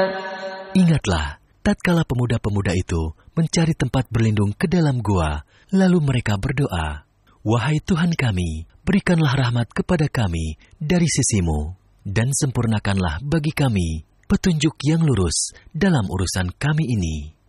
Ingatlah, tatkala pemuda-pemuda itu mencari tempat berlindung ke dalam gua, lalu mereka berdoa, "Wahai Tuhan kami, berikanlah rahmat kepada kami dari sisi-Mu, dan sempurnakanlah bagi kami petunjuk yang lurus dalam urusan kami ini."